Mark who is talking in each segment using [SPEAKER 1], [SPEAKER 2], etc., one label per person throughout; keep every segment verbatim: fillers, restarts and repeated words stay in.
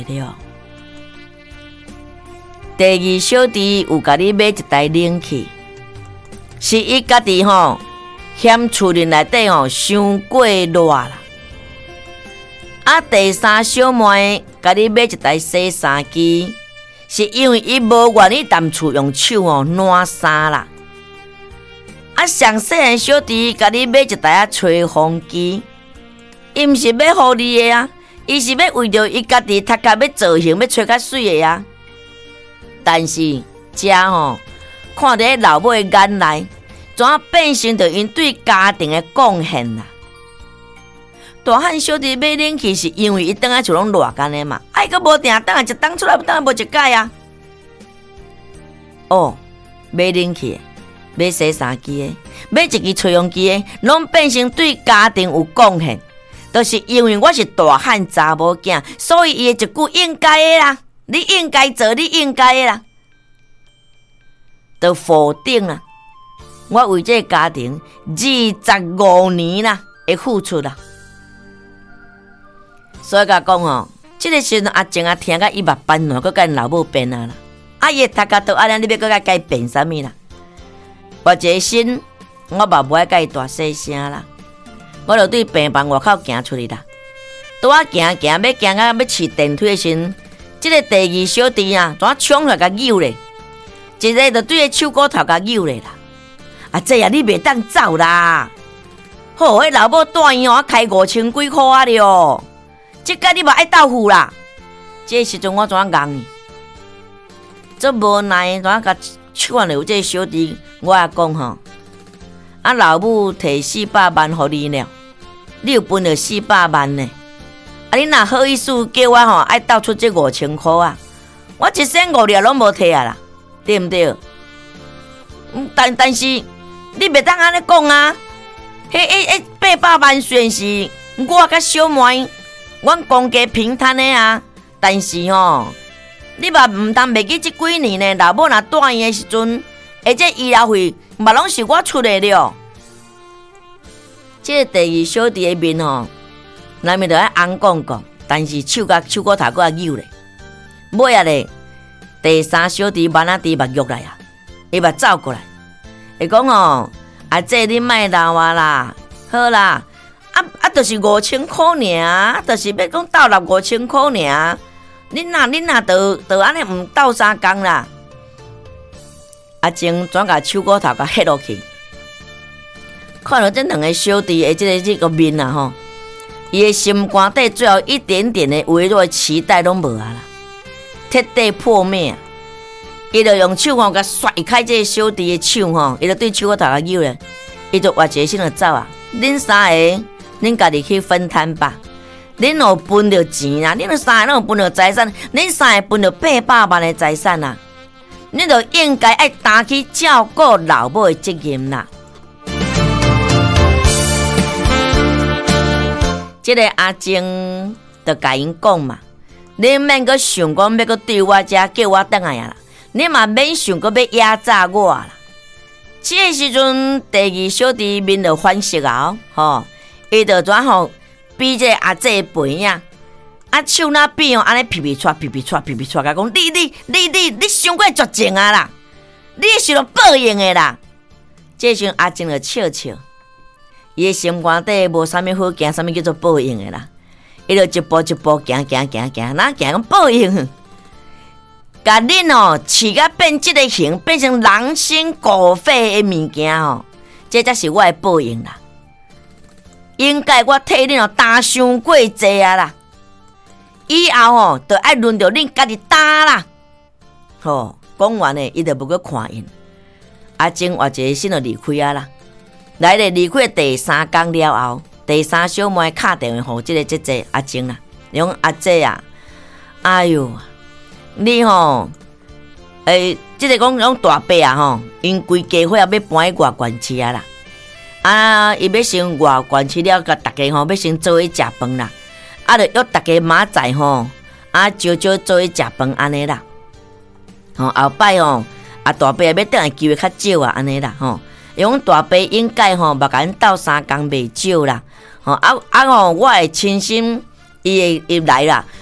[SPEAKER 1] 了。第二小弟有甲你买一台冷气，是伊家己吼嫌厝里内底吼伤过热啦。啊，第三小妹甲你买一台洗衫机，是因为伊无愿意踮厝用手哦暖衫啦。啊，上细汉小弟甲你买一台啊吹风机，伊毋是要互你的啊，伊是要为着伊家己头壳要造型，要吹较水的啊。但是遮吼，看伫老母的眼内，怎啊变成着因对家庭的贡献啦？大汉小弟买冷气是因为伊当下就拢热干的嘛，啊伊个无定当下一当出来，当下无一解啊。哦，买冷气的，买洗衫机的，买一支吹风机的，拢变成对家庭有贡献，都、就是因为我是大汉查某囝，所以伊的一句应该的啦。你应该做，你应该的啦，都否定啦。我为这个家庭二十五年啦的付出啦，所以甲讲吼，这个时阵阿静啊听甲伊目斑乱，佮甲因老母变啊啦。啊，伊头壳都安尼，你要佮甲改变啥物啦？我一个心，我嘛无爱甲伊大细声啦。我就对病房外口行出去啦。拄啊行行，要行到要饲电梯的时阵。这个第二小弟啊，怎冲出来甲扭咧？一个就对个手骨头甲扭咧啦！啊，这啊你袂当走啦！好，迄老母带伊哦，开五千几箍啊了，这个你嘛爱斗付啦！这时阵我怎硬呢？这无奈怎甲劝了这个小弟，我也讲吼，啊老母摕四百万互你了，你有分了四百万呢？啊！你若好意思叫我吼爱斗出这五千块啊？我一仙五粒拢无摕啊啦，对毋对？嗯，但但是你袂当安尼讲啊！迄迄迄八百万虽然是我甲小妹，阮公家平摊的啊，但是吼，你嘛毋当袂记即几年呢？老母若带伊的时阵，而且医疗费嘛拢是我出的了。这个第二小弟的面吼。内面就爱红讲讲，但是手甲手骨头搁啊扭咧。尾啊咧，第三小弟慢啊滴目玉来啊，伊嘛走过来，伊讲哦，啊这你莫闹啊啦，好啦，啊啊，就是五千块尔，就是要讲斗六五千块尔，恁若恁若就就安尼毋斗相共啦。阿静转甲手骨头甲迄落去，看到这两个小弟的这个这个面啊吼。伊的心肝底最后一点点的微弱的期待拢无啊啦，彻底破灭。伊就用手吼甲甩开这个小弟的手吼，伊就对手骨头甲扭咧，伊就活一个心就走啊。恁三个，恁家己去分摊吧。恁有分着钱啊，恁有三个拢有分着财产，恁三个分着八百万的财产啊，恁就应该爱担起照顾老母的责任啦。这个阿静就甲因讲嘛，你免阁想讲要阁对我遮叫我倒来啊啦，你嘛免想阁要压榨我啦。这个时阵，第二小弟面就反色啊，吼，伊就怎吼比这个阿姐肥呀，啊手那比哦，安尼皮皮搓皮皮搓皮皮搓，甲讲你你你你你伤过绝情啊啦，你是要报应的啦。这时阵阿静就笑笑。伊的心肝底无啥物好行，啥物叫做报应的啦？伊就一步一步行行行行，哪行讲报应？甲恁哦饲甲变即个形，变成人心狗肺的物件哦，这才是我的报应啦。应该我替恁哦担伤过济啊啦，以后哦就爱轮到恁家己担啦。吼，讲完呢，伊就无去看因。阿静活一个心就离开啊啦。来咧，离开第三天了后，第三小妹敲电话互即个姐姐阿静啦，讲阿姐啊，哎哟，你吼，诶、欸，即、这个讲讲大伯啊吼，因规家伙也要搬去外县市啊啦，啊，伊要先外县市了，甲大家吼要先做伙食饭啦，啊，就约大家明仔吼，啊，招招做伙食饭安尼啦，吼、哦、后摆吼，啊大伯也要倒来机会较少啊安尼啦吼。伊讲大伯应该吼，目甲因斗三工袂少啦，吼啊啊吼，我会亲心伊会伊来啦，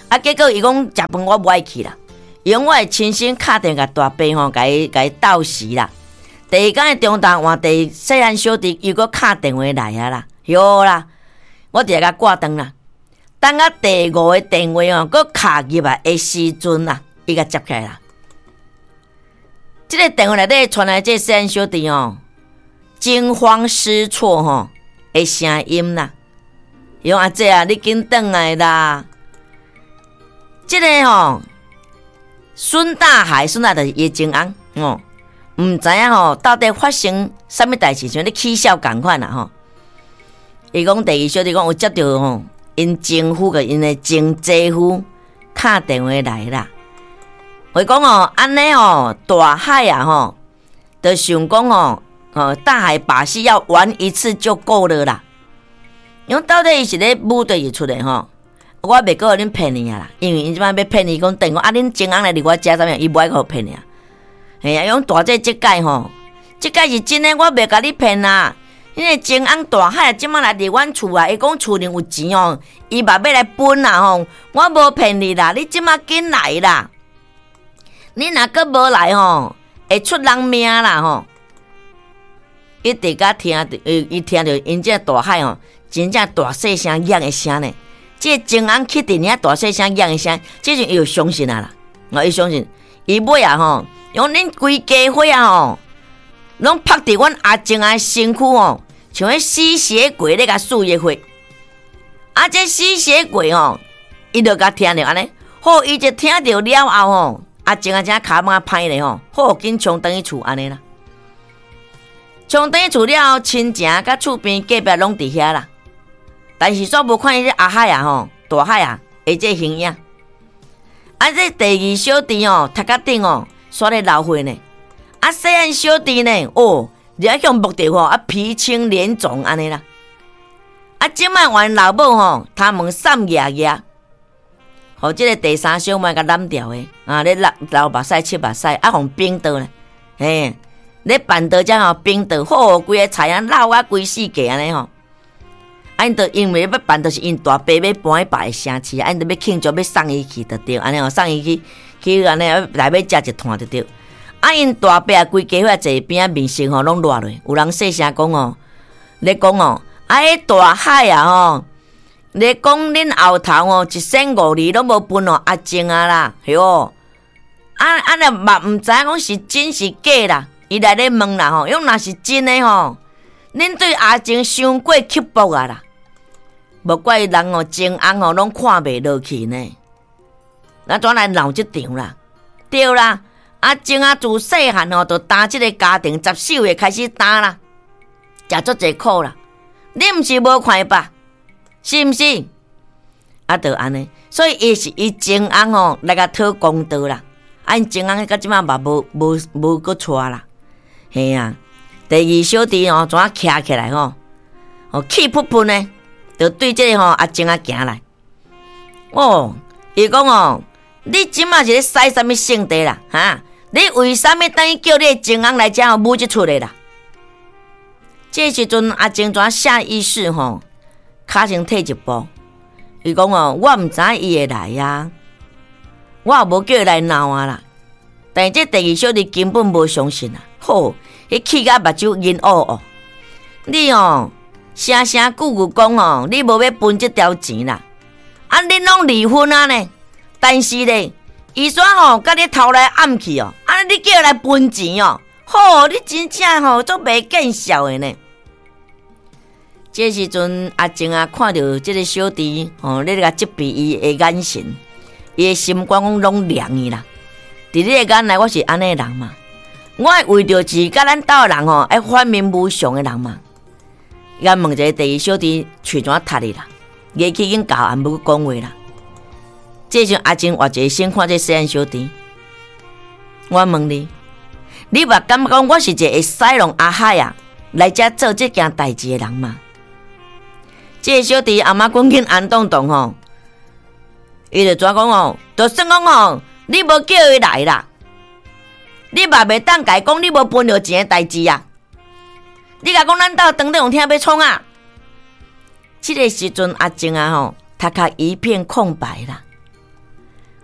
[SPEAKER 1] 啊，结果伊讲食饭我无爱去啦，伊讲我会亲身敲电甲大伯吼，甲伊甲伊斗时啦。第二天的中昼换第细汉小弟又搁敲电话来啊啦，哟啦，我直甲挂断啦。等啊第五个电话哦，搁敲入来的时阵啊，伊甲接起来啦。即个电话内底传来这细汉小弟哦，惊慌失措吼的声音啦。伊讲阿姐啊，你紧转来啦！即个吼，孙大海，孙大就是伊情翁哦，毋知影吼到底发生啥物代志，像咧起笑共款啦吼。伊讲第二小弟讲有接到吼。因情夫个因的前姐夫敲电话来啦，我讲哦，安尼哦，大海啊吼，就想讲哦，哦，大海把戏要玩一次就够了啦。因为到底伊是咧舞对伊出的吼，我袂搁互恁骗你啊啦，因为因即摆要骗你讲等我啊，恁前翁来伫我家怎样，伊无爱互骗你啊。嘿啊，用大姐即届吼，即届是真诶，我袂甲你骗啦。因为前翁大海即摆来伫阮厝啊，伊讲厝里有钱哦，伊嘛要来分啦吼。我无骗你啦，你即摆紧来啦。你若阁无来吼，会出人命啦吼。伊伫甲听着，伊伊听着因这大海吼，真正大细声响的声呢。这前翁去伫遐大细声响的声，这阵伊就相信啊啦。我伊相信，伊尾啊吼，用恁规家伙啊吼。拢拍伫阮阿静的身躯哦，像迄吸血鬼咧甲输液血。啊，这吸血鬼哦，伊就甲听着安尼，好，伊就听着了后吼，阿静啊，正骹仔歹咧吼，好紧冲转去厝安尼啦。冲转去厝了后，亲情甲厝边隔壁拢伫遐啦，但是煞无看伊这阿海啊吼，大海啊，诶这形影。啊，这第二小弟哦，头壳顶哦，煞咧流血呢。啊，细汉小弟呢？哦，掠向目的吼，啊鼻青脸肿安尼啦。啊，即摆阮老母吼，他们散牙牙，互即个第三小妹甲染掉的啊，咧流流目屎、切目屎，啊，互冰倒咧，嘿，咧办倒只吼冰倒，好规个菜啊闹啊规世界安尼吼。啊，因着因为要办倒是因大伯要搬去别个城市，啊，因着要庆祝要送伊去着对，安尼吼送伊去去安尼来要食一摊着对。啊！因大伯啊，规家伙坐边啊，面色吼拢热落。有人细声讲哦，咧讲哦，啊，迄大海啊吼，咧讲恁后头哦，一生五里拢无分哦，阿静啊啦，嘿哦，啊啊咧嘛毋知影讲是真是假啦。伊来咧问啦吼，用若是真诶吼，恁对阿静伤过刻薄啊啦，无怪人哦，前翁哦拢看袂落去呢。咱怎来闹即场啦？对啦。啊，前啊自细汉吼，就担即个家庭，十四岁开始担啦，食足侪苦啦。你毋是无看吧？是毋是？啊，就安尼，所以伊是伊前翁吼来甲讨公道啦。啊，因前翁到即摆嘛无无无搁娶啦。嘿啊，第二小弟吼，怎啊徛起来吼，哦气噗噗呢，就对即个吼阿前啊行来。哦，伊讲哦，你即摆是咧使啥物性地啦？哈？你为啥物等于叫你的前翁来遮吼舞即出来啦？这时阵阿静怎下意识吼，脚先退一步。伊讲哦，我毋知伊会来呀，我也无叫伊来闹啊啦。但是这第二小弟根本无相信啊，吼，迄气甲目睭银乌乌。你哦，声声句句讲哦，你无要分即条钱啦，啊，恁拢离婚啊呢？但是咧。伊说吼，甲你偷来暗去哦，啊！你叫来分钱哦，吼！你真正吼足袂见笑的呢。这时阵阿静啊，看到这个小弟吼，咧甲责备伊的眼神，伊的心肝讲拢凉伊啦。伫你的眼内，我是安尼人嘛，我会为着是甲咱斗人吼，爱反面无常的人嘛。伊甲问一个第二小弟喙怎塌哩啦，语气已经教俺无讲话啦。这时阿静活一个先看这细汉小弟，我问你，你嘛感觉讲我是一个会使用阿海啊来遮做这件代志的人嘛？这个小弟阿妈赶紧安动动吼，伊就怎讲哦？就算讲哦，你无叫伊来啦，你嘛袂当甲伊讲你无分着钱的代志啊！你甲讲咱斗当底有听要创啊？这个时阵阿静啊吼，头壳一片空白啦。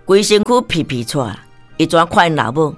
[SPEAKER 1] 规身躯皮皮喘，伊怎看因老母？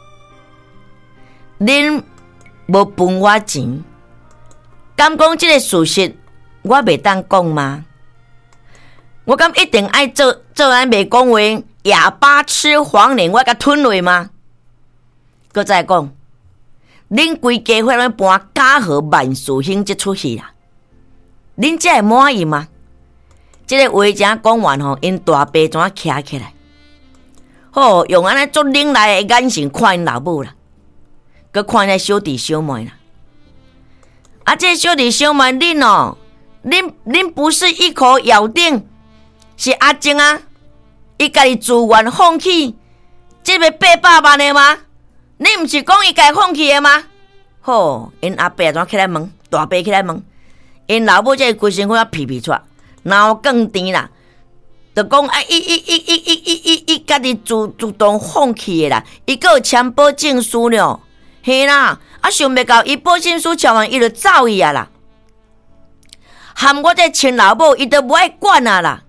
[SPEAKER 1] 恁无分我钱，敢讲即个事实我袂当讲吗？我敢一定爱做做安袂讲话，哑巴吃黄连，我甲吞落吗？搁再讲，恁规家伙拢搬嘉禾万事兴即出戏啦，恁才会满意吗？即、这个话正讲完吼，因大爸怎啊徛起来？好，用安尼足冷来的眼神看因老母啦，搁看那小弟小妹啦。啊，这小弟小妹恁哦，恁恁不是一口咬定是阿晶啊？伊家己自愿放弃这个八百万的吗？你毋是讲伊家己放弃的吗？好，因阿伯怎起来问？大伯起来问，因老母这规身躯啊皮皮出，脑更甜啦，就讲啊，伊伊伊伊伊伊伊伊家己自主动放弃的啦，伊个有签保证书了，嘿啦，啊想袂到伊保证书签完伊就走去啊啦，含我这亲老母伊都无爱管啊啦。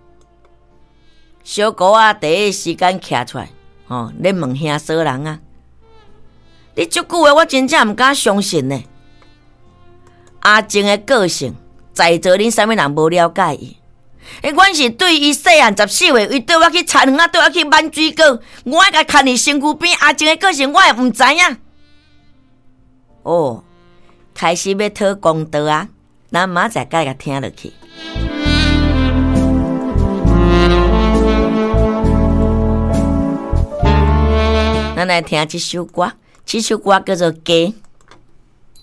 [SPEAKER 1] 小姑啊，第一时间徛出来，吼、哦，咧问兄嫂人啊，你这句话我真正毋敢相信呢。阿静的个性，在座恁啥物人无了解伊？诶，阮是对伊细汉十四岁，伊对我去田园啊，对我去挽水果，我爱甲牵伊身躯边。阿静的个性，我也毋知影。哦，开始要讨公道啊，咱明仔载甲听落去。咱来听这首歌，这首歌叫做《鸡》。